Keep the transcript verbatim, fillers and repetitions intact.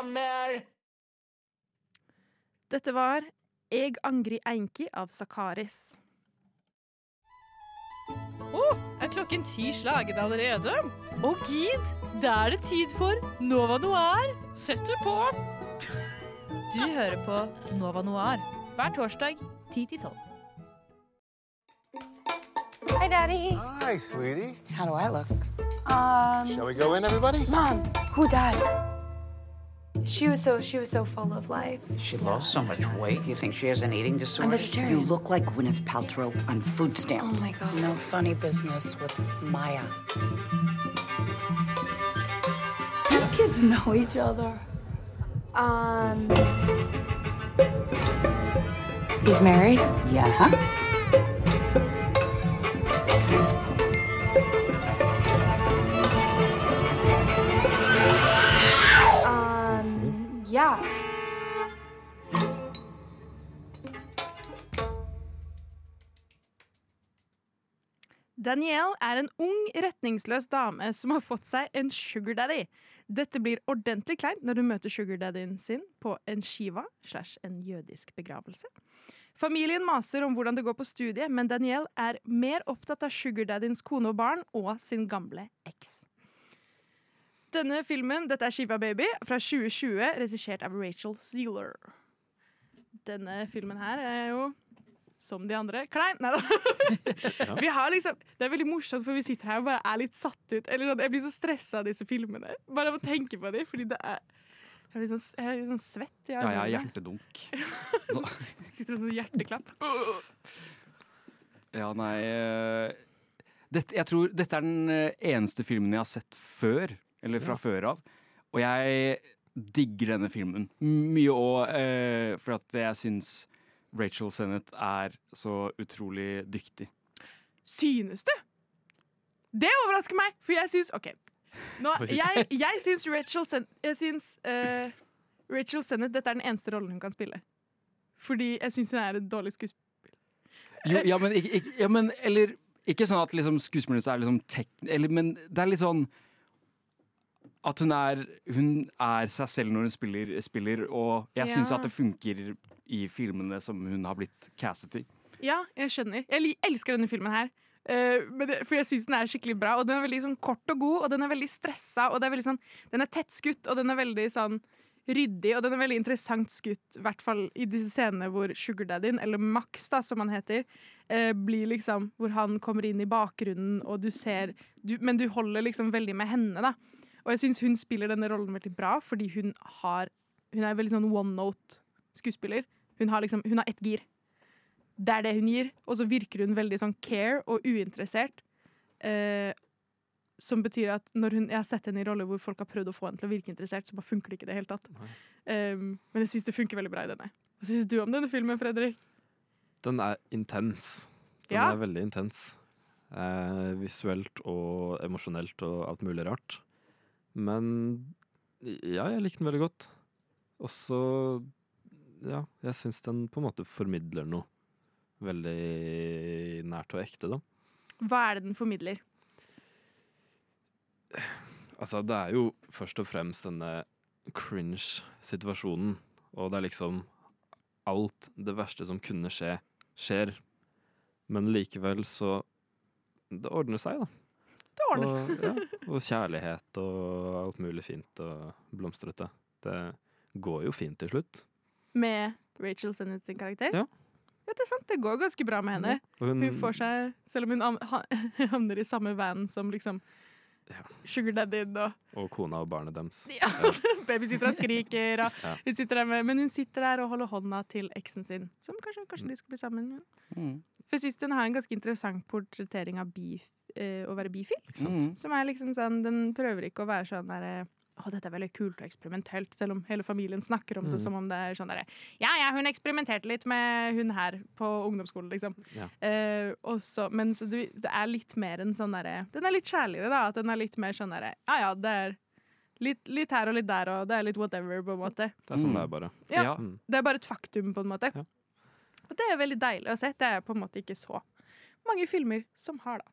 mer. Dette var Eg angri einki av Sakaris. Åh, er klokken ti slaget allerede? Å gid, da er det tid for Nova Noir. Sett det på. Du hører på Nova Noir hver torsdag ti til tolv. Hi, Daddy. Hi, sweetie. How do I look? Um, Shall we go in, everybody? Mom, who died? She was so she was so full of life. She lost so much weight. You think she has an eating I'm disorder? vegetarian. You look like Gwyneth Paltrow on food stamps. Oh my God. No funny business with Maya. You kids know each other. Um, he's married. Yeah. Um, yeah. Danielle er en ung, retningsløs dame som har fått seg en sugar daddy. Dette blir ordentlig kleint når du møter sugar daddyen sin på en skiva slash en jødisk begravelse. Familien maser om hvordan det går på studiet, men Danielle er mer opptatt av sugar daddyens kone og barn og sin gamle eks. Denne filmen, dette er Shiva Baby, fra tjue tjue, regissert av Rachel Zegler. Denne filmen her er jo, som de andre, klein. Neida. Ja. Vi har liksom, det er veldig morsomt, for vi sitter her og bare er litt satt ut. Eller sånn, jeg blir så stresset av disse filmene. Bare av å tenke på dem, fordi det er... Jeg er litt sånn, jeg er litt sånn svett i Ja, jeg har armene. hjertedunk. Sitter med sånn hjerteklapp. Ja, nei eh, dette, Jeg tror dette er den eh, eneste filmen jeg har sett før, eller fra Ja. før av. Og jeg digger denne filmen. Mye òg eh, for at jeg syns Rachel Sennett er så utrolig dyktig. Synes du? Det overrasker meg, for jeg synes, ok, nå, Oi. jeg, jeg synes Rachel Sennett, jeg synes eh, Rachel Sennett, dette er den eneste rollen hun kan spille. Fordi jeg synes hun er en dårlig skuespiller. Jo, ja, men, ikke, ikke, ja, men eller, ikke sånn at liksom, skuespillerne er liksom tek, eller, men det er litt sånn at hun er, hun er seg selv når hun spiller, spiller og jeg Ja. synes at det funker i filmene som hun har blitt castet i. Ja, jeg skjønner. Jeg li- elsker denne filmen her. Eh, men det, for jeg synes den er skikkelig bra, og den er veldig sånn kort og god, og den er veldig stressa, og det er veldig sånn, den er tettskutt, og den er veldig sånn ryddig, og den er veldig interessant skutt, i hvert fall i disse scenene hvor Sugar Daddyen, eller Max da, som han heter, eh, blir liksom, hvor han kommer inn i bakgrunnen, og du ser, du, men du holder liksom veldig med henne da. Og jeg synes hun spiller denne rollen veldig bra, fordi hun har, hun er veldig sånn one-note skuespiller. Hun har liksom, hun har ett gir. Det er det hun gir, og så virker hun veldig sånn care og uinteressert. Eh, som betyr at når hun, jeg har sett henne i roller hvor folk har prøvd å få henne til å virke interessert, så bare funker det ikke det helt tatt. Um, men jeg synes det funker veldig bra i denne. Hva synes du om denne filmen, Fredrik? Den er intens. Den Ja. er veldig intens. Eh, visuelt og emosjonelt og alt mulig rart. Men ja, jeg liker den veldig godt. Og så, ja, jeg synes den på en måte formidler noe veldig nært og ekte, da. Hva er det den formidler? Altså, det er jo først og fremst denne cringe-situasjonen, og det er liksom alt det verste som kunne skje, skjer. Men likevel så det ordner seg, da. Det ordner. Og, ja, og kjærlighet og alt mulig fint og blomstrete. Det går jo fint til slutt. Med Rachel Sennett sin karakter? Ja. Ja, det er sant. Det går ganske bra med henne. Og hun- Hun får seg, selv om hun am- ha- havner i samme van som liksom Sugar Daddyen og Og kona og barnet deres. ja, baby sitter og skriker, og Ja. hun sitter der med, men hun sitter der og holder hånda til eksen sin, som kanskje, kanskje de skal bli sammen. Ja. Mm. For jeg synes den har en ganske interessant portrettering av bi, eh, å være bifil. sant? Som er liksom sånn, den prøver ikke å være sånn der, eh, å, dette er veldig kult og eksperimentelt, selv om hele familien snakker om det Mm. som om det er sånn der, ja, ja, hun eksperimenterte litt med hun her på ungdomsskolen, liksom. Ja. Eh, og så- men så du, det er litt mer en sånn der, den er litt kjærligere da, at den er litt mer sånn der, ja, ja, det er litt, litt her og litt der, og det er litt whatever, på en måte. Det er sånn det er bare. Ja, Ja. Mm. det er bare et faktum, på en måte. Ja. Og det er veldig deilig å se. Det er på en måte ikke så mange filmer som har, da.